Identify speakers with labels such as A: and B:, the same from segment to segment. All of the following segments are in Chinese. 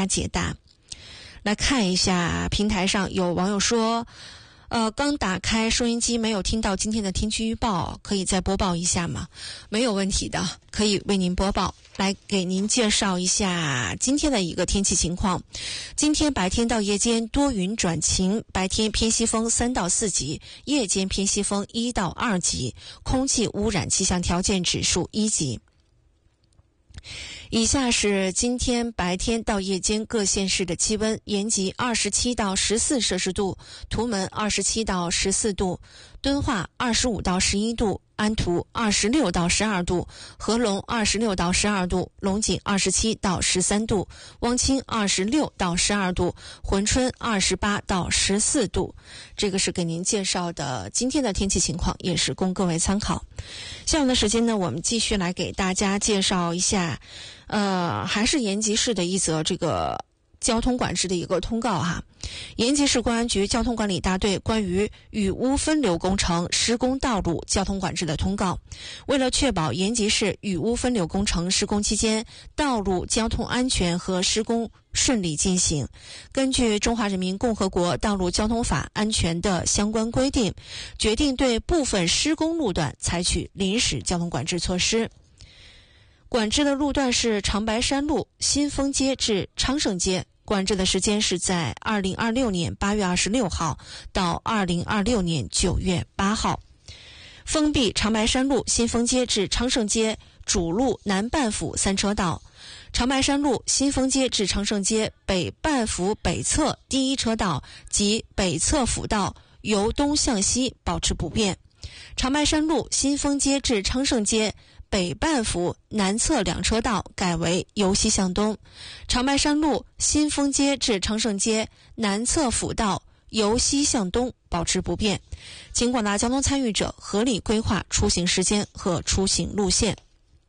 A: 解答。来看一下平台上有网友说刚打开收音机没有听到今天的天气预报，可以再播报一下吗？没有问题的，可以为您播报。来给您介绍一下今天的一个天气情况。今天白天到夜间多云转晴，白天偏西风3到4级，夜间偏西风1到2级，空气污染气象条件指数1级。以下是今天白天到夜间各县市的气温：延吉27到14摄氏度，图门27到14度，敦化25到11度，安图26到12度，合龙26到12度，龙井27到13度，汪清26到12度，珲春28到14度。这个是给您介绍的今天的天气情况，也是供各位参考。下面的时间呢，我们继续来给大家介绍一下还是延吉市的一则这个交通管制的一个通告哈。延吉市公安局交通管理大队关于雨污分流工程施工道路交通管制的通告。为了确保延吉市雨污分流工程施工期间道路交通安全和施工顺利进行，根据中华人民共和国道路交通法安全的相关规定，决定对部分施工路段采取临时交通管制措施。管制的路段是长白山路新丰街至昌盛街，管制的时间是在2026年8月26号到2026年9月8号。封闭长白山路新丰街至昌盛街主路南半幅3车道，长白山路新丰街至昌盛街北半幅北侧第1车道及北侧辅道由东向西保持不变。长白山路新丰街至昌盛街北半幅南侧2车道改为由西向东，长白山路新丰街至昌盛街南侧辅道由西向东保持不变，请广大交通参与者合理规划出行时间和出行路线。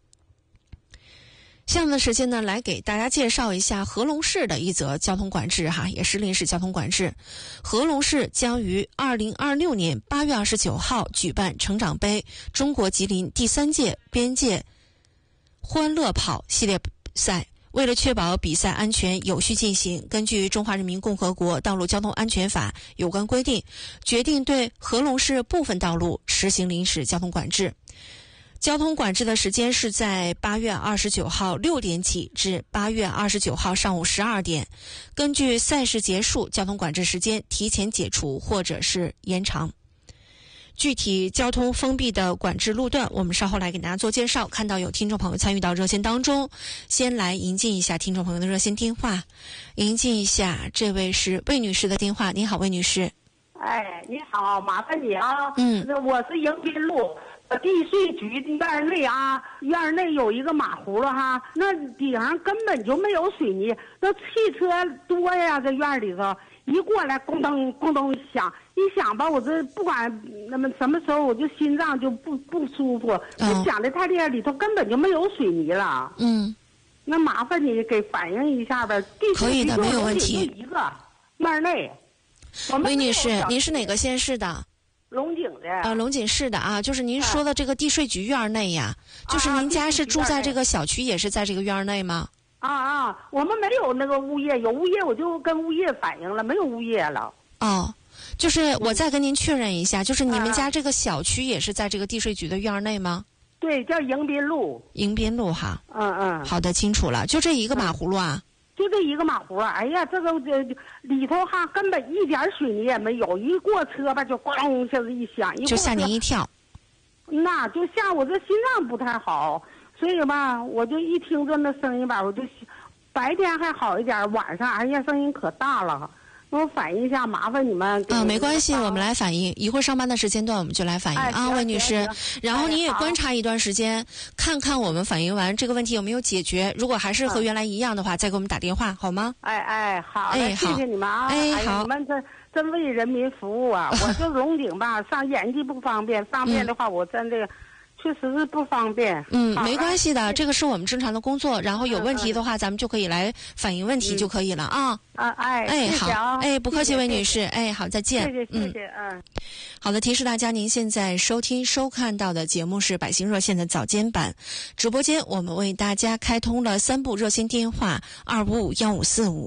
A: 下面的时间呢，来给大家介绍一下合龙市的一则交通管制哈，也是临时交通管制。合龙市将于2026年8月29号举办成长杯中国吉林第3届边界欢乐跑系列赛。为了确保比赛安全有序进行，根据中华人民共和国道路交通安全法有关规定，决定对合龙市部分道路实行临时交通管制。交通管制的时间是在8月29号6点起至8月29号上午12点，根据赛事结束，交通管制时间提前解除或者是延长。具体交通封闭的管制路段，我们稍后来给大家做介绍。看到有听众朋友参与到热线当中，先来迎进一下听众朋友的热线电话。迎进一下，这位是魏女士的电话。你好，魏女士。
B: 哎，你好，麻烦你啊。我是迎宾路地税局的院内啊，院内有一个马葫芦哈，那顶上根本就没有水泥，那汽车多呀，在院里头一过来咣当咣当响，一响吧，我这不管那么什么时候，我就心脏就不舒服，响的太厉害，里头根本就没有水泥了。那麻烦你给反映一下呗。
A: 可以的，没有问题。
B: 一个院内。
A: 魏女士，您是哪个县市的？
B: 龙井的。
A: 龙井市的啊，就是您说的这个地税局院内呀，就是您家是住在这个小区，也是在这个院内吗？
B: 我们没有那个物业，有物业我就跟物业反映了，没有物业了。
A: 就是我再跟您确认一下，就是你们家这个小区也是在这个地税局的院内吗？
B: 对，叫迎宾路。
A: 迎宾路哈。好的，清楚了。就这一个马葫芦啊？
B: 就这一个马葫芦，哎呀，这个里头哈根本一点水泥也没有，一过车吧就咣一下子一响，
A: 就吓您一跳。
B: 那就吓我这心脏不太好，所以吧，我就一听着那声音吧，我就白天还好一点，晚上哎呀声音可大了。那我反映一下，麻烦你们。
A: 没关系，我们来反映。一会儿上班的时间段我们就来反映魏女士。然后您也观察一段时间，看看我们反映完这个问题有没有解决。如果还是和原来一样的话，再给我们打电话好吗？
B: 好，谢谢你们啊！
A: 好，
B: 你们真为人民服务啊！我就龙井吧，上延吉不方便，方便的话我真的。确实是不方便。
A: 没关系的，这个是我们正常的工作。然后有问题的话，咱们就可以来反映问题就可以了啊。好，不客气，魏女士。好，再见。
B: 谢谢。
A: 好的，提示大家，您现在收看到的节目是百姓热线的早间版直播间，我们为大家开通了3部热线电话：2551545。